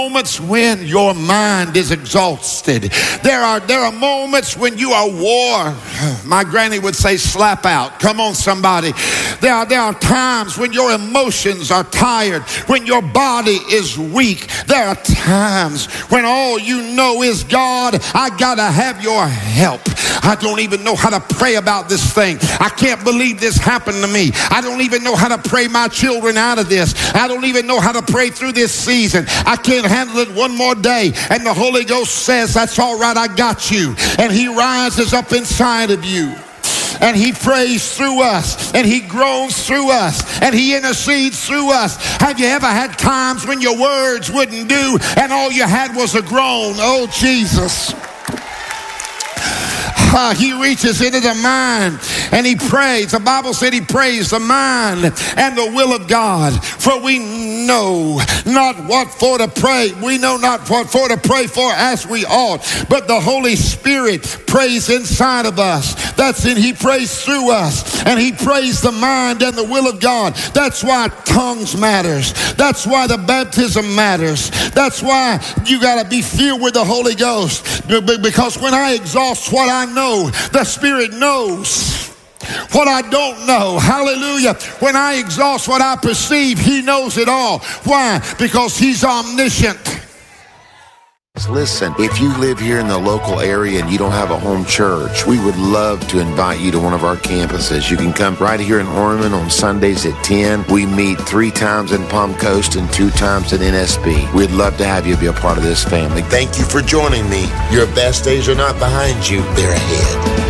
Moments when your mind is exhausted. There are moments when you are wore. My granny would say slap out. Come on, somebody. There are times when your emotions are tired, when your body is weak. There are times when all you know is, God, I gotta have your help. I don't even know how to pray about this thing. I can't believe this happened to me. I don't even know how to pray my children out of this. I don't even know how to pray through this season. I can't handle it one more day. And the Holy Ghost says, that's all right, I got you. And he rises up inside of you. And he prays through us, and he groans through us, and he intercedes through us. Have you ever had times when your words wouldn't do, and all you had was a groan? Oh, Jesus. He reaches into the mind and he prays. The Bible said he prays the mind and the will of God. For we know not what for to pray. We know not what for to pray for as we ought. But the Holy Spirit prays inside of us. He prays through us. And he prays the mind and the will of God. That's why tongues matters. That's why the baptism matters. That's why you got to be filled with the Holy Ghost. Because when I exhaust what I know, the Spirit knows what I don't know. Hallelujah. When I exhaust what I perceive, he knows it all. Why? Because he's omniscient. Listen, if you live here in the local area and you don't have a home church, we would love to invite you to one of our campuses. You can come right here in Orman on Sundays at 10. We meet 3 times in Palm Coast and 2 times at NSB. We'd love to have you be a part of this family. Thank you for joining me. Your best days are not behind you, they're ahead.